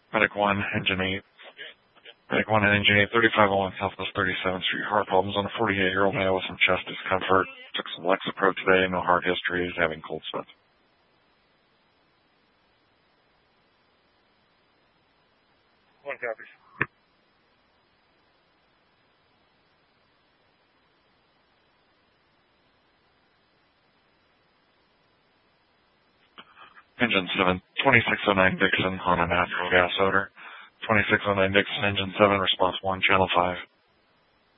Medic 1, Engine 8. Medic 1 and Engine 8, 3501 Southwest 37th Street. Heart problems on a 48-year-old male with some chest discomfort. Took some Lexapro today, no heart history, is having cold sweats. One copies. Engine 7, 2609 Dixon on a natural gas odor. 2609 Dixon, Engine 7, response 1, Channel 5.